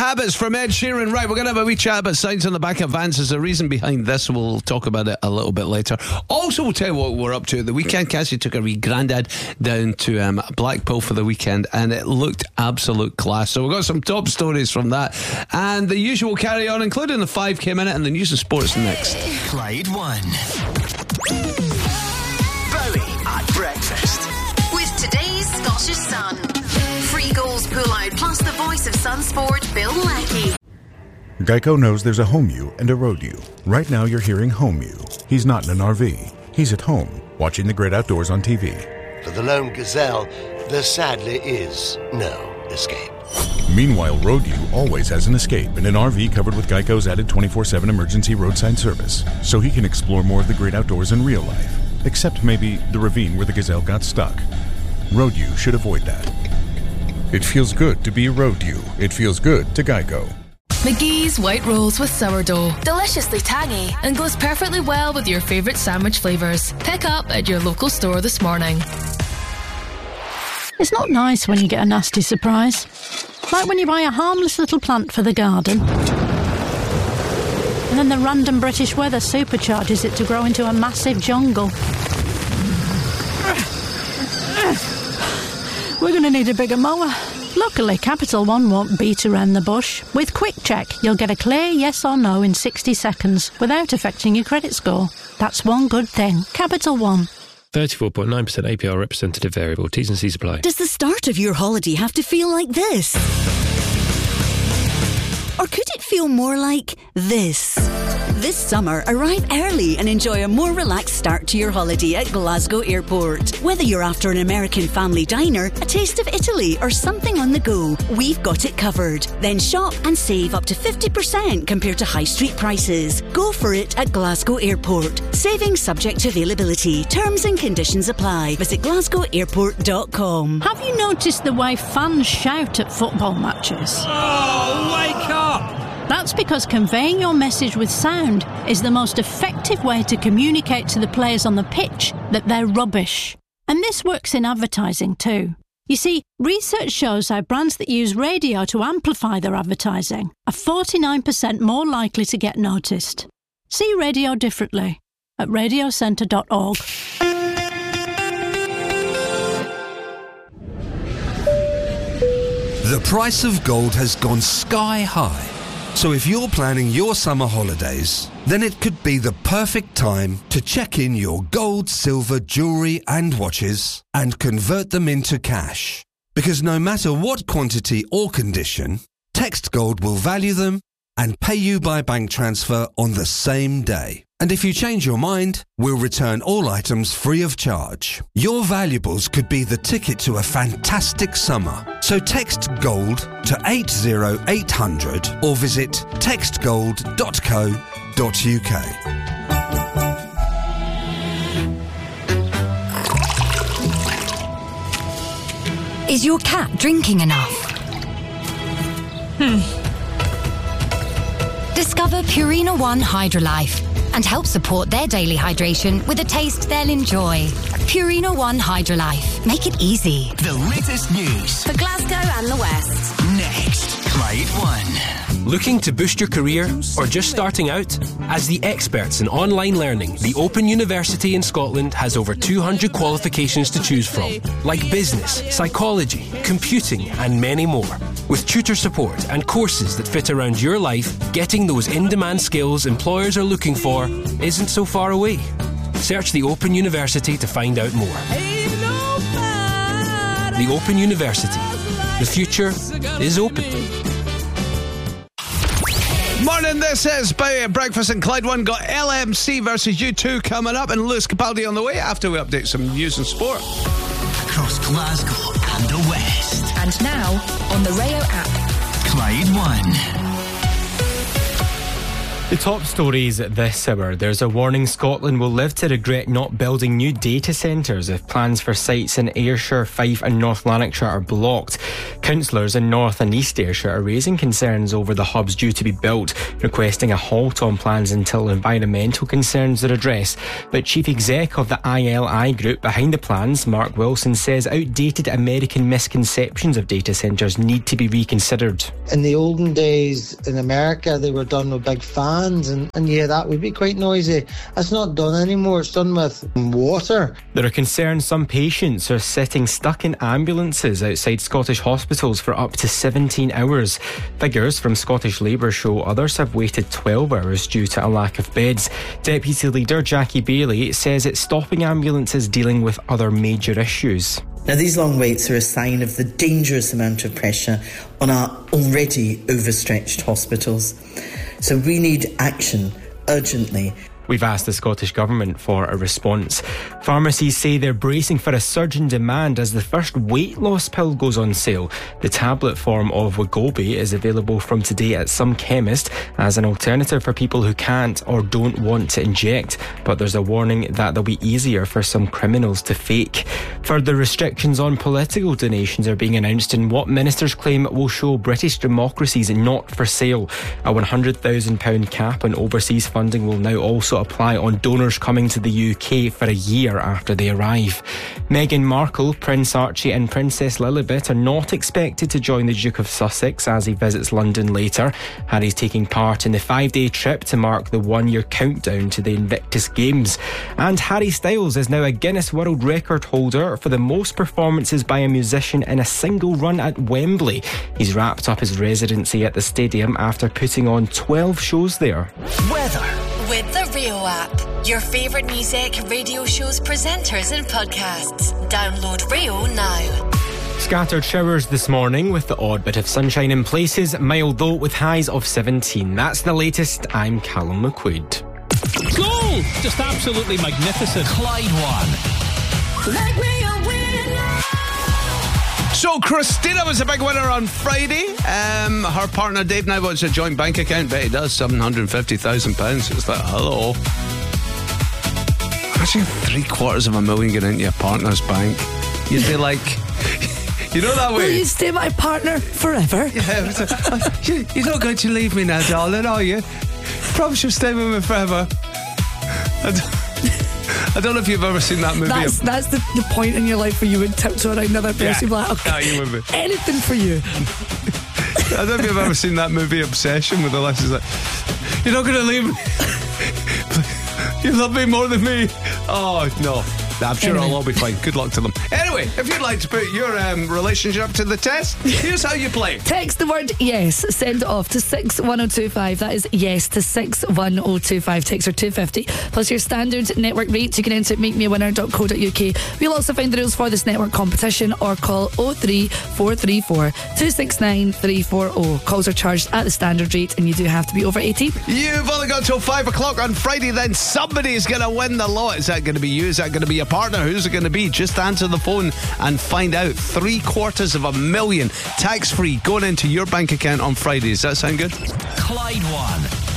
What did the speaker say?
Habits from Ed Sheeran. Right, we're going to have a wee chat about signs on the back of vans. There's a reason behind this. We'll talk about it a little bit later. Also, we'll tell you what we're up to at the weekend. Cassie took her wee granddad down to Blackpool for the weekend, and it looked absolute class. So we've got some top stories from that, and the usual carry on, including the 5k minute and the news and sports next. Clyde One. Bowie at breakfast. With today's Scottish Sun. Free goals pull out, plus the voice of Sun Sport, Bill Leckie. Geico knows there's a home you and a road you. Right now you're hearing home you. He's not in an RV. He's at home, watching the great outdoors on TV. For the lone gazelle, there sadly is no escape. Meanwhile, road you always has an escape in an RV covered with Geico's added 24/7 emergency roadside service, so he can explore more of the great outdoors in real life. Except maybe the ravine where the gazelle got stuck. Road you should avoid that. It feels good to be road you. It feels good to Geico. McGee's White Rolls with Sourdough. Deliciously tangy and goes perfectly well with your favourite sandwich flavours. Pick up at your local store this morning. It's not nice when you get a nasty surprise. Like when you buy a harmless little plant for the garden, and then the random British weather supercharges it to grow into a massive jungle. We're going to need a bigger mower. Luckily, Capital One won't beat around the bush. With Quick Check, you'll get a clear yes or no in 60 seconds without affecting your credit score. That's one good thing. Capital One. 34.9% APR representative variable. T's and C's apply. Does the start of your holiday have to feel like this? Or could it feel more like this? This summer, arrive early and enjoy a more relaxed start to your holiday at Glasgow Airport. Whether you're after an American family diner, a taste of Italy, or something on the go, we've got it covered. Then shop and save up to 50% compared to high street prices. Go for it at Glasgow Airport. Savings subject to availability. Terms and conditions apply. Visit glasgowairport.com. Have you noticed the way fans shout at football matches? Oh, wake up! That's because conveying your message with sound is the most effective way to communicate to the players on the pitch that they're rubbish. And this works in advertising too. You see, research shows how brands that use radio to amplify their advertising are 49% more likely to get noticed. See radio differently at radiocentre.org. The price of gold has gone sky high. So if you're planning your summer holidays, then it could be the perfect time to check in your gold, silver, jewellery and watches and convert them into cash. Because no matter what quantity or condition, Text Gold will value them and pay you by bank transfer on the same day. And if you change your mind, we'll return all items free of charge. Your valuables could be the ticket to a fantastic summer. So text GOLD to 80800 or visit textgold.co.uk. Is your cat drinking enough? Discover Purina One Hydrolife and help support their daily hydration with a taste they'll enjoy. Purina One Hydrolife. Make it easy. The latest news For Glasgow and the West. next. Clyde One. Looking to boost your career or just starting out? As the experts in online learning, the Open University in Scotland has over 200 qualifications to choose from, like business, psychology, computing and many more. With tutor support and courses that fit around your life, getting those in-demand skills employers are looking for isn't so far away. Search the Open University to find out more. The Open University. The future is open. Morning, this is Bowie at Breakfast and Clyde One. Got LMC versus U2 coming up, and Lewis Capaldi on the way after we update some news and sport. Across Glasgow and the West. And now on the Rayo app. Clyde One. The top stories this hour. There's a warning Scotland will live to regret not building new data centres if plans for sites in Ayrshire, Fife and North Lanarkshire are blocked. Councillors in North and East Ayrshire are raising concerns over the hubs due to be built, requesting a halt on plans until environmental concerns are addressed. But Chief Exec of the ILI group behind the plans, Mark Wilson, says outdated American misconceptions of data centres need to be reconsidered. In the olden days in America, they were done with big fans. And yeah, that would be quite noisy. It's not done anymore. It's done with water. There are concerns some patients are sitting stuck in ambulances outside Scottish hospitals for up to 17 hours. Figures from Scottish Labour show others have waited 12 hours due to a lack of beds. Deputy Leader Jackie Bailey says it's stopping ambulances dealing with other major issues. Now, these long waits are a sign of the dangerous amount of pressure on our already overstretched hospitals. So we need action urgently. We've asked the Scottish Government for a response. Pharmacies say they're bracing for a surge in demand as the first weight loss pill goes on sale. The tablet form of Wegovy is available from today at some chemists as an alternative for people who can't or don't want to inject. But there's a warning that they'll be easier for some criminals to fake. Further restrictions on political donations are being announced in what ministers claim will show British democracy's not for sale. A £100,000 cap on overseas funding will now also apply on donors coming to the UK for a year after they arrive. Meghan Markle, Prince Archie and Princess Lilibet are not expected to join the Duke of Sussex as he visits London later. Harry's taking part in the 5-day trip to mark the 1-year countdown to the Invictus Games. And Harry Styles is now a Guinness World Record holder for the most performances by a musician in a single run at Wembley. He's wrapped up his residency at the stadium after putting on 12 shows there. Weather. With the Rio app, your favourite music, radio shows, presenters and podcasts. Download Rio now. Scattered showers this morning with the odd bit of sunshine in places, mild though with highs of 17. That's the latest. I'm Callum McQuaid. Goal! Just absolutely magnificent. Clyde won. Let me a winner. So Christina was a big winner on Friday. Her partner Dave now wants a joint bank account. Bet he does, £750,000. It's like, hello. Imagine $750,000 getting into your partner's bank. You'd be like, you know that way. Will you stay my partner forever? Yeah, you're not going to leave me now, darling, are you? Promise you'll stay with me forever. I don't know if you've ever seen that movie. That's the point in your life where you would tiptoe around another person. Yeah. Like, okay, you would be. Anything for you. I don't know if you've ever seen that movie Obsession with the last. She's like, you're not going to leave me. You love me more than me. Oh, no. I'm sure it'll all be fine. Good luck to them. Anyway, if you'd like to put your relationship to the test, here's how you play. Text the word yes, send it off to 61025. That is yes to 61025. Text are $2.50 plus your standard network rates. You can enter at makemewinner.co.uk. We'll also find the rules for this network competition or call 03434 269 340. Calls are charged at the standard rate and you do have to be over 18. You've only got till 5 o'clock on Friday, then somebody's going to win the lot. Is that going to be you? Is that going to be your partner? Who's it going to be? Just answer the phone and find out. $750,000 tax-free going into your bank account on Friday. Does that sound good? Clyde won.